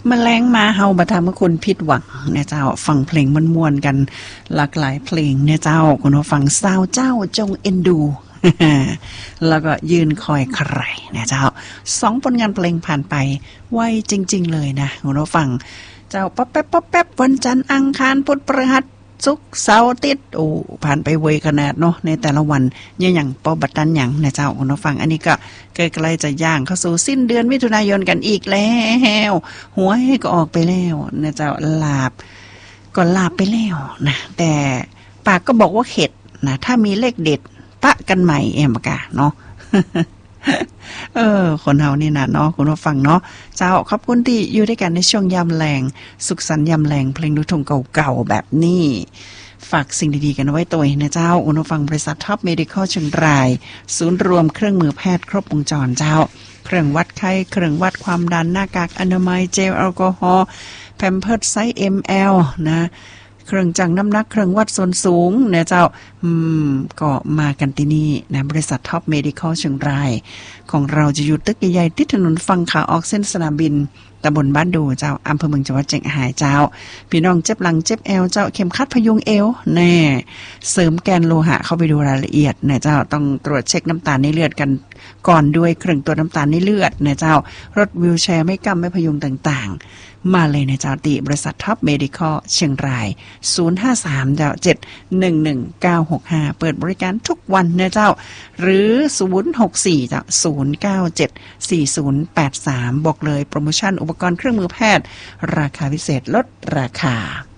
แมลงมาเฮาบ่ทำให้คนผิดหวังเนี่ยเจ้าฟังเพลงม่วนๆกันหลากหลายเพลงเนี่ยเจ้าคุณผู้ฟังสาวเจ้าจงเอ็นดู แล้วก็ยืนคอยใครเนี่ยเจ้า2ผลงานเพลงผ่านไปไวจริงๆเลยนะคุณผู้ฟังเจ้าป๊อปแป๊บป๊อปแป๊บวันจันทร์อังคารพุธพฤหัสศุกร์เสาร์อาทิตย์โอ้ผ่านไปเวยขนาดเนาะในแต่ละวันเนี่ยอย่างปอบัดตันหยังนะเจ้าคุณผู้ฟังอันนี้ก็ใกล้ๆจะย่างเข้าสู่สิ้นเดือนมิถุนายนกันอีกแล้วหัวให้ก็ออกไปแล้วนะเจ้าลาบก็ลาบไปแล้วนะแต่ปากก็บอกว่าเข็ดนะถ้ามีเลขเด็ดปะกันใหม่เอ็มกะเนาะ คนเฮานี่นะเนาะคุณผู้ฟังเนาะเจ้าขอบคุณที่อยู่ด้วยกันในช่วงยามแลงสุขสันต์ยามแลงเพลงลูกทุ่งเก่าๆแบบนี้ฝากสิ่งดีๆกันไว้ตัวนะเจ้าคุณผู้ฟังบริษัทท็อปเมดิคอลเชียงรายศูนย์รวมเครื่องมือแพทย์ครบวงจรเจ้าเครื่องวัดไข้เครื่องวัดความดันหน้ากากอนามัยเจลแอลกอฮอล์แพมเพิร์สไซส์ ML นะเครื่องจังน้ำหนักเครื่องวัดส่วนสูงเนี่ยเจ้าก็มากันที่นี่นะบริษัทท็อปเมดิคอลเชียงรายของเราจะอยู่ตึกใหญ่ๆที่ถนนฝั่งขาออกเส้นสนามบินตำบลบ้านดูเจ้าอำเภอเมืองจังหวัดเชียงรายเจ้าพี่น้องเจ็บหลังเจ็บเอวเจ้าเข็มขัดพยุงเอวแน่เสริมแกนโลหะเข้าไปดูรายละเอียดนะเจ้าต้องตรวจเช็คน้ำตาลในเลือดกันก่อนด้วยเครื่องตรวจน้ำตาลในเลือดนะเจ้ารถวีลแชร์ไม่กำไม่พยุงต่างๆมาเลยนะเจ้าติบริษัทท็อปเมดิคอลเชียงราย053เจ้า7111965เปิดบริการทุกวันนะเจ้าหรือ064เจ้า0974083บอกเลยโปรโมชั่นอุปกรณ์เครื่องมือแพทย์ราคาพิเศษลดราคา